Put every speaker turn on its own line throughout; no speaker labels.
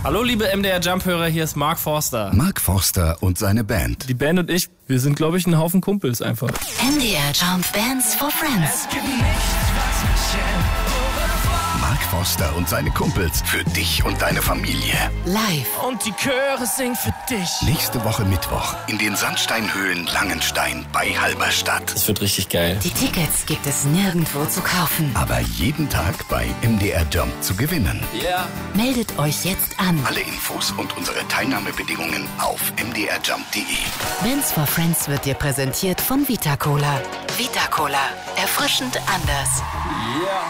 Hallo liebe MDR Jump-Hörer, hier ist Mark Forster.
Mark Forster und seine Band.
Die Band und ich, wir sind glaube ich ein Haufen Kumpels einfach.
MDR Jump Bands for Friends.
Mark Forster und seine Kumpels für dich und deine Familie.
Live.
Und die Chöre singen für dich.
Nächste Woche Mittwoch in den Sandsteinhöhlen Langenstein bei Halberstadt.
Das wird richtig geil.
Die Tickets gibt es nirgendwo zu kaufen.
Aber jeden Tag bei MDR Jump zu gewinnen.
Ja. Yeah.
Meldet euch jetzt an.
Alle Infos und unsere Teilnahmebedingungen auf mdrjump.de.
Bands for Friends wird dir präsentiert von Vita Cola. Vita Cola. Erfrischend anders.
Ja. Yeah.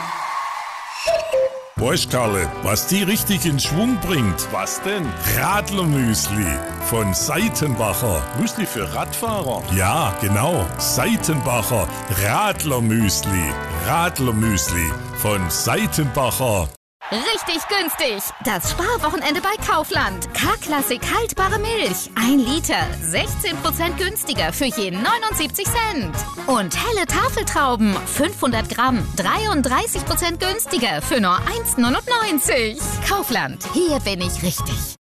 Boah, Karle, was die richtig in Schwung bringt.
Was denn?
Radlermüsli von Seitenbacher.
Müsli für Radfahrer?
Ja, genau. Seitenbacher Radlermüsli. Radlermüsli von Seitenbacher.
Richtig günstig. Das Sparwochenende bei Kaufland. K-Klassik haltbare Milch. 1 Liter. 16% günstiger für je 79 Cent. Und helle Tafeltrauben. 500 Gramm. 33% günstiger für nur 1,99. Kaufland. Hier bin ich richtig.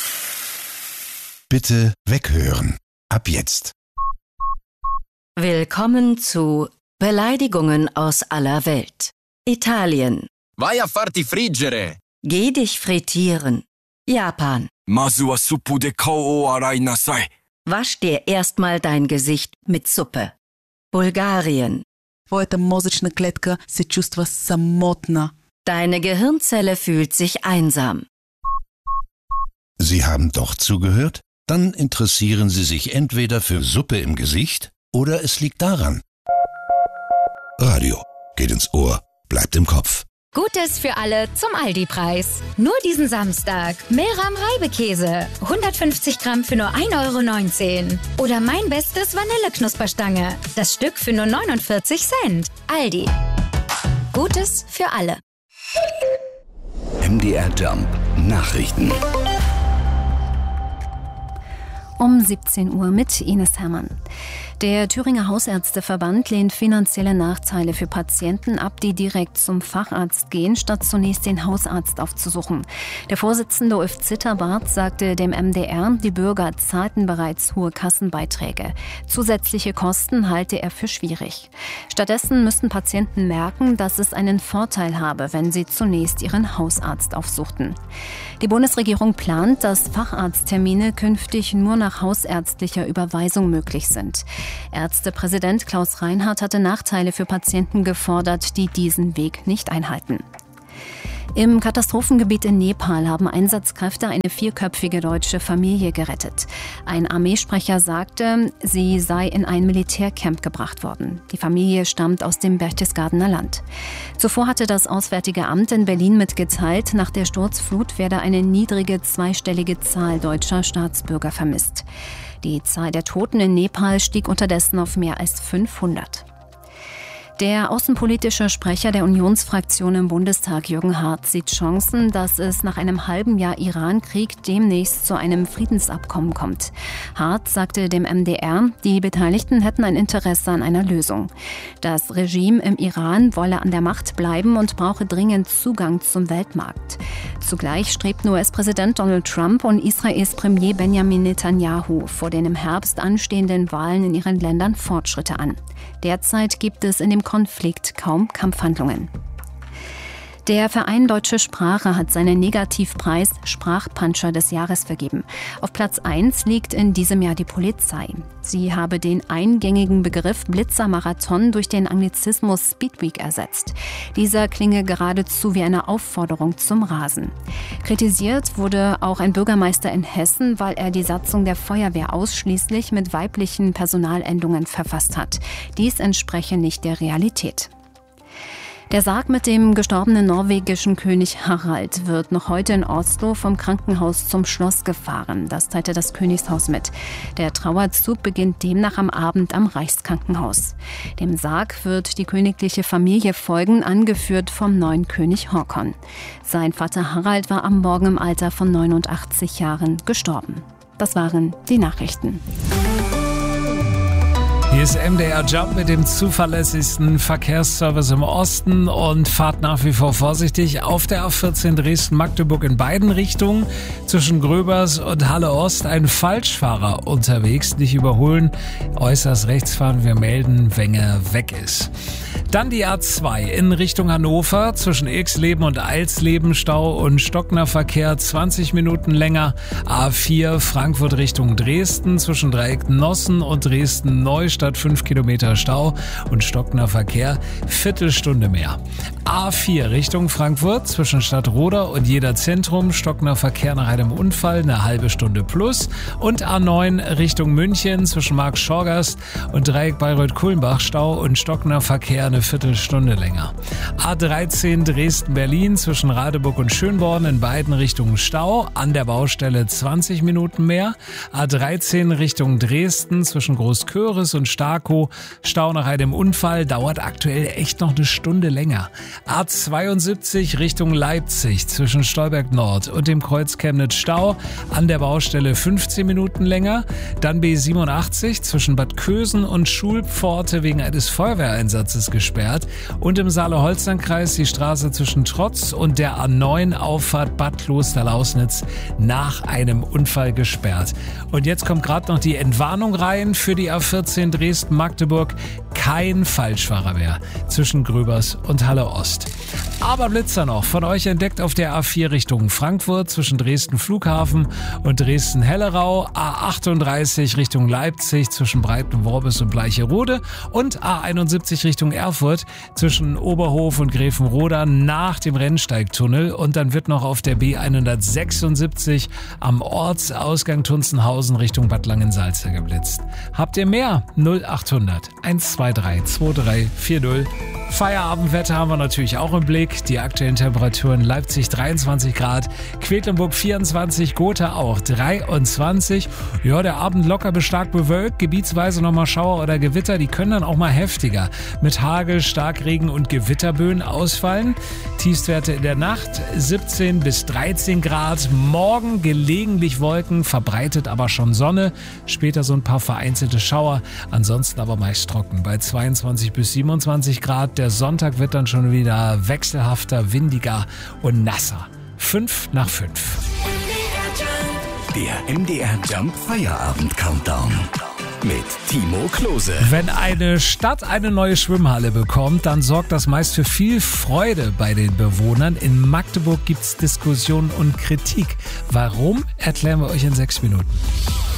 Bitte weghören. Ab jetzt.
Willkommen zu Beleidigungen aus aller Welt. Italien.
Vai a farti friggere.
Geh dich frittieren. Japan.
Masu wa suppu de kou o arai nasai.
Wasch dir erstmal dein Gesicht mit Suppe. Bulgarien.
Твоята мозъчна клетка се чувства самотна.
Deine Gehirnzelle fühlt sich einsam.
Sie haben doch zugehört? Dann interessieren Sie sich entweder für Suppe im Gesicht oder es liegt daran. Radio geht ins Ohr, bleibt im Kopf.
Gutes für alle zum Aldi-Preis. Nur diesen Samstag. Meram Reibekäse. 150 Gramm für nur 1,19 €. Oder mein bestes Vanilleknusperstange. Das Stück für nur 49 Cent. Aldi. Gutes für alle.
MDR Jump Nachrichten.
Um 17 Uhr mit Ines Herrmann. Der Thüringer Hausärzteverband lehnt finanzielle Nachteile für Patienten ab, die direkt zum Facharzt gehen, statt zunächst den Hausarzt aufzusuchen. Der Vorsitzende Ulf Zitterbart sagte dem MDR, die Bürger zahlten bereits hohe Kassenbeiträge. Zusätzliche Kosten halte er für schwierig. Stattdessen müssten Patienten merken, dass es einen Vorteil habe, wenn sie zunächst ihren Hausarzt aufsuchten. Die Bundesregierung plant, dass Facharzttermine künftig nur nach hausärztlicher Überweisung möglich sind. Ärztepräsident Klaus Reinhardt hatte Nachteile für Patienten gefordert, die diesen Weg nicht einhalten. Im Katastrophengebiet in Nepal haben Einsatzkräfte eine 4-köpfige deutsche Familie gerettet. Ein Armeesprecher sagte, sie sei in ein Militärcamp gebracht worden. Die Familie stammt aus dem Berchtesgadener Land. Zuvor hatte das Auswärtige Amt in Berlin mitgeteilt, nach der Sturzflut werde eine niedrige zweistellige Zahl deutscher Staatsbürger vermisst. Die Zahl der Toten in Nepal stieg unterdessen auf mehr als 500. Der außenpolitische Sprecher der Unionsfraktion im Bundestag, Jürgen Hart, sieht Chancen, dass es nach einem halben Jahr Iran-Krieg demnächst zu einem Friedensabkommen kommt. Hart sagte dem MDR, die Beteiligten hätten ein Interesse an einer Lösung. Das Regime im Iran wolle an der Macht bleiben und brauche dringend Zugang zum Weltmarkt. Zugleich strebten US-Präsident Donald Trump und Israels Premier Benjamin Netanyahu vor den im Herbst anstehenden Wahlen in ihren Ländern Fortschritte an. Derzeit gibt es in dem Konflikt kaum Kampfhandlungen. Der Verein Deutsche Sprache hat seinen Negativpreis Sprachpuncher des Jahres vergeben. Auf Platz 1 liegt in diesem Jahr die Polizei. Sie habe den eingängigen Begriff Blitzermarathon durch den Anglizismus Speedweek ersetzt. Dieser klinge geradezu wie eine Aufforderung zum Rasen. Kritisiert wurde auch ein Bürgermeister in Hessen, weil er die Satzung der Feuerwehr ausschließlich mit weiblichen Personalendungen verfasst hat. Dies entspreche nicht der Realität. Der Sarg mit dem gestorbenen norwegischen König Harald wird noch heute in Oslo vom Krankenhaus zum Schloss gefahren. Das teilte das Königshaus mit. Der Trauerzug beginnt demnach am Abend am Reichskrankenhaus. Dem Sarg wird die königliche Familie folgen, angeführt vom neuen König Håkon. Sein Vater Harald war am Morgen im Alter von 89 Jahren gestorben. Das waren die Nachrichten.
Hier
Hier ist MDR Jump mit dem zuverlässigsten Verkehrsservice im Osten und fahrt nach wie vor vorsichtig auf der A14 Dresden-Magdeburg in beiden Richtungen. Zwischen Gröbers und Halle Ost ein Falschfahrer unterwegs. Nicht überholen, äußerst rechts fahren. Wir melden, wenn er weg ist. Dann die A2 in Richtung Hannover, zwischen Ilksleben und Eilsleben Stau und stockender Verkehr 20 Minuten länger. A4 Frankfurt Richtung Dresden, zwischen Dreieck Nossen und Dresden Neustadt 5 Kilometer Stau und stockender Verkehr, Viertelstunde mehr. A4 Richtung Frankfurt, zwischen Stadtroda und Jeder Zentrum, stockender Verkehr nach einem Unfall, eine halbe Stunde plus. Und A9 Richtung München, zwischen Markt-Schorgast und Dreieck Bayreuth-Kulmbach, Stau und stockender Verkehr, eine Viertelstunde länger. A13 Dresden-Berlin, zwischen Radeburg und Schönborn, in beiden Richtungen Stau, an der Baustelle 20 Minuten mehr. A13 Richtung Dresden, zwischen Großköris und Starkow, Stau nach einem Unfall, dauert aktuell echt noch eine Stunde länger. A72 Richtung Leipzig, zwischen Stolberg Nord und dem Kreuz Chemnitz Stau, an der Baustelle 15 Minuten länger. Dann B87 zwischen Bad Kösen und Schulpforte wegen eines Feuerwehreinsatzes gesperrt. Und im Saale-Holstein-Kreis die Straße zwischen Trotz und der A9 Auffahrt Bad Klosterlausnitz nach einem Unfall gesperrt. Und jetzt kommt gerade noch die Entwarnung rein für die A14 Dresden-Magdeburg. Kein Falschfahrer mehr zwischen Gröbers und Halle Ost. Aber Blitzer noch, von euch entdeckt auf der A4 Richtung Frankfurt, zwischen Dresden Flughafen und Dresden-Hellerau, A38 Richtung Leipzig, zwischen Breitenworbis und Bleicherode und A71 Richtung Erfurt, zwischen Oberhof und Gräfenroda nach dem Rennsteigtunnel. Und dann wird noch auf der B176 am Ortsausgang Tunzenhausen Richtung Bad Langensalza geblitzt. Habt ihr mehr? 0800 123 2340. Feierabendwetter haben wir natürlich auch im Blick. Die aktuellen Temperaturen: Leipzig 23 Grad, Quedlinburg 24, Gotha auch 23. Ja, der Abend locker bis stark bewölkt, gebietsweise nochmal Schauer oder Gewitter. Die können dann auch mal heftiger mit Hagel, Starkregen und Gewitterböen ausfallen. Tiefstwerte in der Nacht 17 bis 13 Grad. Morgen gelegentlich Wolken, verbreitet aber schon Sonne. Später so ein paar vereinzelte Schauer. Ansonsten aber meist trocken bei 22 bis 27 Grad. Der Sonntag wird dann schon wieder wechselhafter, windiger und nasser. 5 nach 5.
Der MDR Jump Feierabend Countdown mit Timo Klose.
Wenn eine Stadt eine neue Schwimmhalle bekommt, dann sorgt das meist für viel Freude bei den Bewohnern. In Magdeburg gibt's Diskussionen und Kritik. Warum? Erklären wir euch in 6 Minuten.